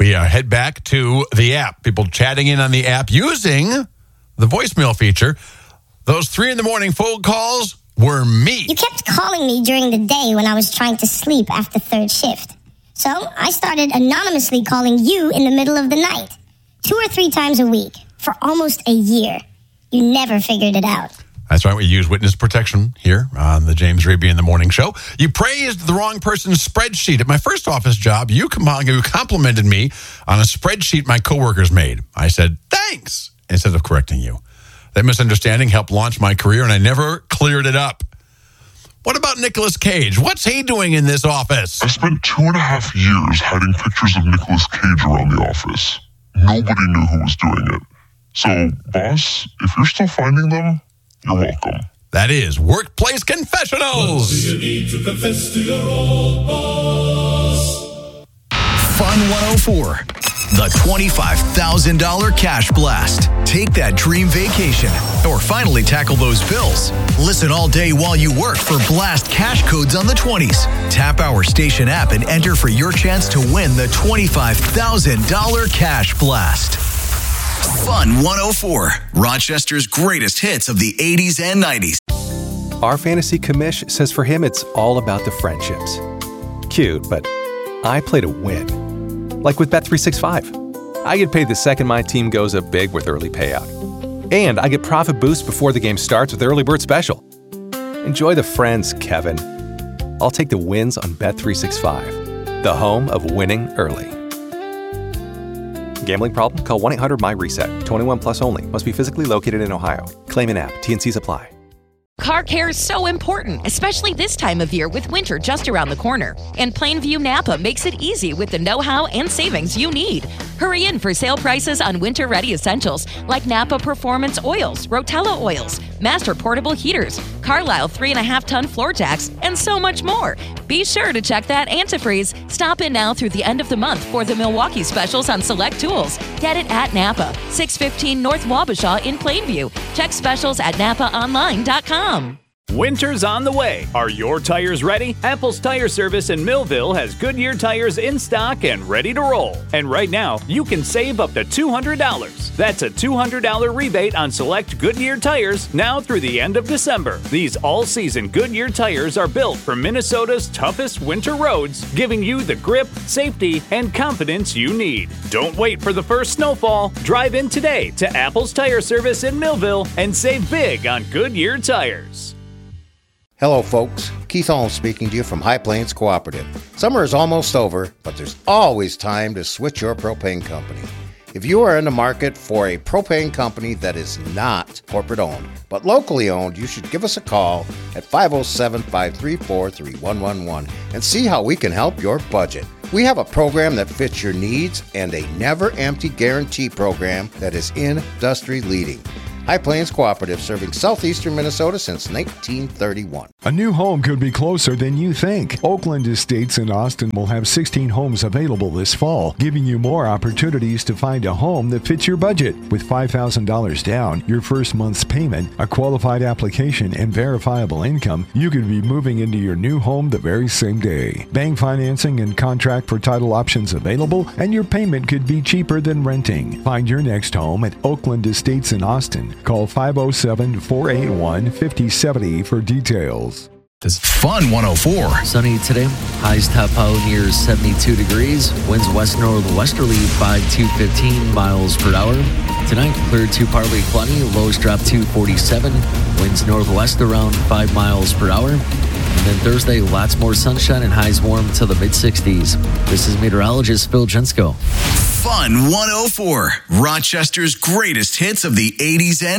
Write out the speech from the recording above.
we head back to the app. People chatting in on the app using the voicemail feature. Those 3 a.m. phone calls were me. You kept calling me during the day when I was trying to sleep after third shift. So I started anonymously calling you in the middle of the night, 2 or 3 times a week, for almost a year. You never figured it out. That's right. We use witness protection here on the James Raby in the Morning Show. You praised the wrong person's spreadsheet. At my first office job, you complimented me on a spreadsheet my coworkers made. I said, thanks, instead of correcting you. That misunderstanding helped launch my career, and I never cleared it up. What about Nicolas Cage? What's he doing in this office? I spent 2.5 years hiding pictures of Nicolas Cage around the office. Nobody knew who was doing it. So, boss, if you're still finding them, you're welcome. That is Workplace Confessionals. What do you need to confess to your old boss? Fun 104. The $25,000 Cash Blast. Take that dream vacation or finally tackle those bills. Listen all day while you work for Blast cash codes on the 20s. Tap our station app and enter for your chance to win the $25,000 Cash Blast. Fun 104. Rochester's greatest hits of the 80s and 90s. Our fantasy commish says for him it's all about the friendships. Cute, but I play to win. Like with Bet365. I get paid the second my team goes up big with early payout. And I get profit boost before the game starts with Early Bird Special. Enjoy the friends, Kevin. I'll take the wins on Bet365, the home of winning early. Gambling problem? Call 1-800-MY-RESET. 21 plus only. Must be physically located in Ohio. Claim in app. T&Cs apply. Car care is so important, especially this time of year with winter just around the corner. And Plainview Napa makes it easy with the know-how and savings you need. Hurry in for sale prices on winter-ready essentials like Napa Performance Oils, Rotella Oils, Master Portable Heaters, Carlisle 3.5-ton floor jacks, and so much more. Be sure to check that antifreeze. Stop in now through the end of the month for the Milwaukee specials on select tools. Get it at Napa, 615 North Wabasha in Plainview. Check specials at NapaOnline.com. Winter's on the way. Are your tires ready? Apple's Tire Service in Millville has Goodyear tires in stock and ready to roll. And right now, you can save up to $200. That's a $200 rebate on select Goodyear tires now through the end of December. These all-season Goodyear tires are built for Minnesota's toughest winter roads, giving you the grip, safety, and confidence you need. Don't wait for the first snowfall. Drive in today to Apple's Tire Service in Millville and save big on Goodyear tires. Hello, folks. Keith Holmes speaking to you from High Plains Cooperative. Summer is almost over, but there's always time to switch your propane company. If you are in the market for a propane company that is not corporate owned, but locally owned, you should give us a call at 507-534-3111 and see how we can help your budget. We have a program that fits your needs and a never-empty guarantee program that is industry leading. High Plains Cooperative, serving southeastern Minnesota since 1931. A new home could be closer than you think. Oakland Estates in Austin will have 16 homes available this fall, giving you more opportunities to find a home that fits your budget. With $5,000 down, your first month's payment, a qualified application, and verifiable income, you could be moving into your new home the very same day. Bank financing and contract for title options available, and your payment could be cheaper than renting. Find your next home at Oakland Estates in Austin. Call 507-481-5070 for details. Fun 104. Sunny today. Highs top out near 72 degrees. Winds west-northwesterly 5 to 15 miles per hour. Tonight, clear to partly cloudy. Lows drop to 47. Winds northwest around 5 miles per hour. And then Thursday, lots more sunshine and highs warm to the mid-60s. This is meteorologist Phil Jensko. Fun 104. Rochester's greatest hits of the 80s and